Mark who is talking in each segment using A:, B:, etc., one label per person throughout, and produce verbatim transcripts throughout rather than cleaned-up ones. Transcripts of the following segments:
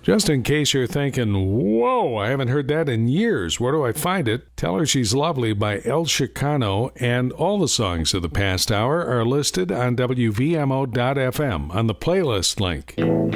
A: Just in case you're thinking, whoa, I haven't heard that in years. Where do I find it? Tell Her She's Lovely by El Chicano, and all the songs of the past hour are listed on W V M O dot F M on the playlist link.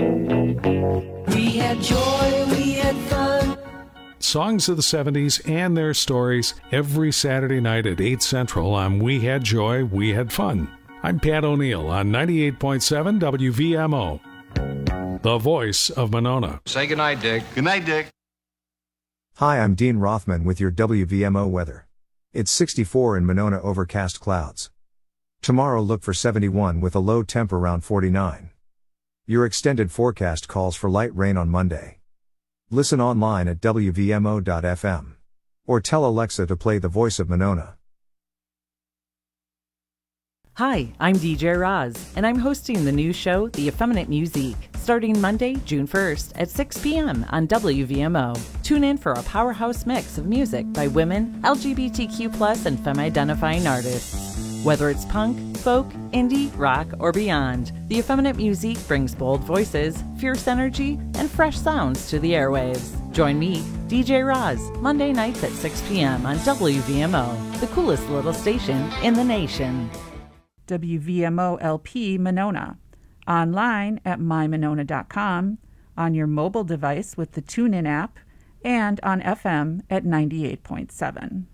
B: We had joy, we had fun.
A: Songs of the seventies and their stories every Saturday night at eight Central on We Had Joy, We Had Fun. I'm Pat O'Neill on ninety-eight point seven W V M O. The voice of Monona.
C: Say goodnight, Dick.
D: Good night, Dick.
E: Hi, I'm Dean Rothman with your W V M O weather. It's sixty-four in Monona, overcast clouds. Tomorrow look for seventy-one with a low temp around forty-nine. Your extended forecast calls for light rain on Monday. Listen online at W V M O dot F M. Or tell Alexa to play The Voice of Monona.
F: Hi, I'm D J Roz, and I'm hosting the new show, The Effeminate Musique, starting Monday, June first at six p.m. on W V M O. Tune in for a powerhouse mix of music by women, L G B T Q plus, and femme-identifying artists. Whether it's punk, folk, indie, rock, or beyond, The Effeminate Musique brings bold voices, fierce energy, and fresh sounds to the airwaves. Join me, D J Roz, Monday nights at six p.m. on W V M O, the coolest little station in the nation.
G: W V M O L P Monona, online at my monona dot com, on your mobile device with the TuneIn app, and on F M at ninety-eight point seven.